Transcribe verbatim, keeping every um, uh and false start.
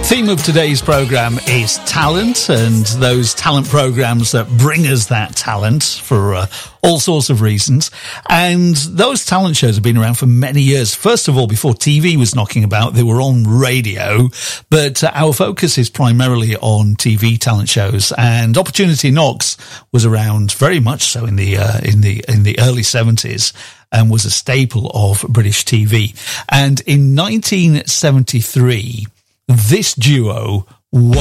Theme of today's programme is talent, and those talent programmes that bring us that talent for uh, all sorts of reasons. And those talent shows have been around for many years. First of all, before T V was knocking about, they were on radio, but uh, our focus is primarily on T V talent shows. And Opportunity Knocks was around very much so in the uh, in the in the early seventies. And was a staple of British T V. And in nineteen seventy-three, this duo